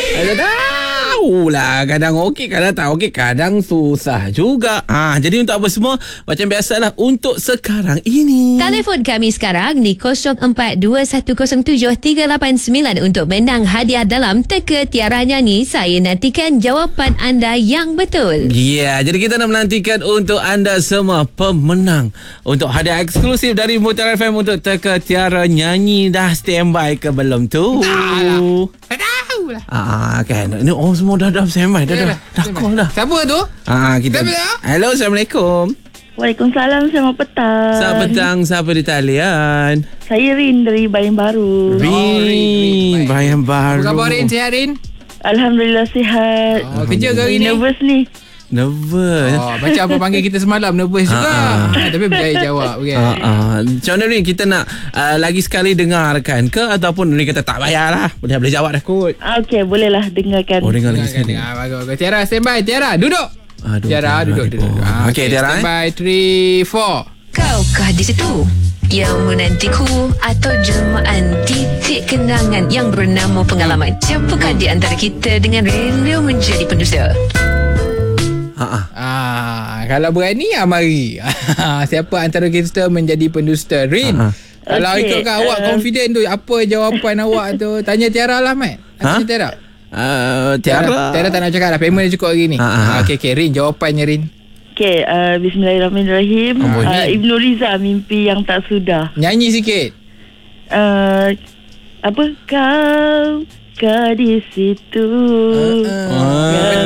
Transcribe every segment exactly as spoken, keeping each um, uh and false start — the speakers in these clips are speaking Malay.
Ada tahu lah. Kadang okey, kadang tak okey, kadang susah juga. Ha, jadi untuk apa semua, macam biasalah untuk sekarang ini. Telefon kami sekarang di kosong empat dua satu kosong tujuh tiga lapan sembilan untuk menang hadiah dalam Teka Tiara Nyanyi. Saya nantikan jawapan anda yang betul. Ya, yeah, jadi kita nak menantikan untuk anda semua pemenang untuk hadiah eksklusif dari Mutiara F M untuk Teka Tiara Nyanyi. Dah standby ke belum tu? Tak tahu lah. Ah, kan. Ni oh semua dah dah standby dah dah. Dah call dah. Siapa tu? Ah, kita. Hello, Assalamualaikum. Waalaikumsalam, selamat petang. Selamat petang, siapa di talian? Saya Rin dari Bayan Baru. Rin, Oh, Rin, Rin. Bayan Baru. Apa khabar Rin? Sihat Rin? Alhamdulillah sihat. Oh, kerja ke hari ni? Nervous ni. Nervous. Oh, macam apa panggil kita semalam, nervous juga. Ah, Ah, tapi berjaya jawab kan. Ah, ah. Macam mana Rin, kita nak uh, lagi sekali dengarkan ke ataupun Rin kata tak payah lah, boleh boleh jawab dah kot. Ah, Okey, bolehlah dengarkan. Oh, dengar lagi Dengarkan, sekali. dengar. Bagus, bagus. Tiara, standby. Tiara, duduk. Aduh, Tiara, duduk, duduk. duduk. Ah, Okey, Tiara, eh. Standby, three, four. Kaukah di situ yang menantiku atau jelmaan titik kenangan yang bernama pengalaman? Siapakah di antara kita dengan rindu menjadi pendusta? Ha ah. Ah, kalau berani, ah, mari. Siapa antara kita menjadi pendusta? Rin. Ah, ah. Kalau Okey, ikutkan awak uh, confident tu, apa jawapan awak tu? Tanya Tiara lah, Mat. Ha? Tanya Tiara. Uh, Tiara. Tiara tak nak cakap dah. Payment dah cukup hari ni. Ah, ah, ah. Okey, okey. Rin, jawapannya Rin. Okey, uh, bismillahirrahmanirrahim. Oh, Uh, Ibnu Riza, Mimpi Yang Tak Sudah. Nyanyi sikit. Uh, apa? Kau kau di situ Uh, yang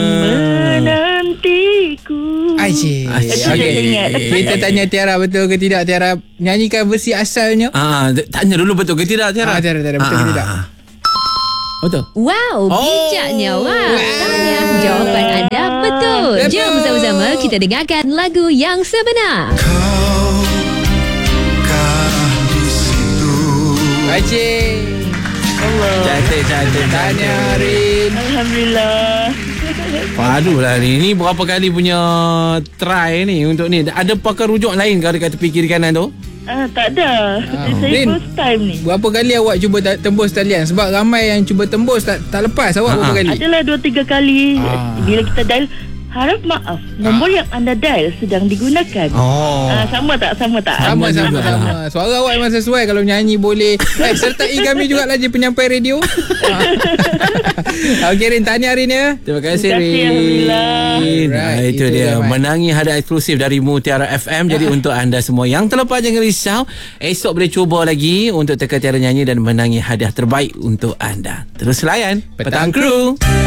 menantiku. Asyik. Asyik. Okey, ingat. Kita tanya Tiara betul ke tidak. Tiara nyanyikan versi asalnya. Ah, tanya dulu betul ke tidak Tiara? Ah, Tiara, Tiara, betul ke tidak? Betul. Wow, bijaknya. Wow, tahniah. Jawapan anda betul. Betul. Jom bersama-sama kita dengarkan lagu yang sebenar. Asyik. Cantik, cantik. Tanya Rin. Alhamdulillah. Aduh lah ni. Ni berapa kali punya try ni untuk ni. Ada pakai rujuk lain ke dekat tepi kiri kanan tu? Ah, tak ada. Ah. Saya Rin. first time ni. Berapa kali awak cuba ta- tembus talian? Sebab ramai yang cuba tembus tak tak lepas. Awak Ah, berapa ah. kali? Adalah dua tiga kali. Ah. Bila kita dial, harap maaf, nombor yang anda dial sedang digunakan. Oh. Ah, sama tak? Sama tak? Sama, Sama sama, juga. sama. Suara awak memang sesuai. Kalau nyanyi boleh. Eh, sertai kami jugalah je penyampai radio. Okey Rin, tanya Rin ya. Terima kasih Terima kasih, Rin. Alhamdulillah. Nah, Right, itu, itu dia dia, Mat. menangi hadiah eksklusif dari Mutiara F M. Jadi untuk anda semua yang terlepas, jangan risau. Esok boleh cuba lagi untuk Teka Tiara Nyanyi dan menangi hadiah terbaik untuk anda. Terus layan Petang Petang Kru.